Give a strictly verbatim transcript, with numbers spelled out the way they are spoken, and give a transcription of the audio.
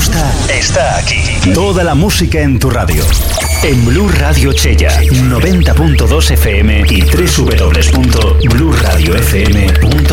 gusta está aquí. Toda la música en tu radio. En Blu Radio Chella, noventa punto dos F M y doble u doble u doble u punto blu radio f m punto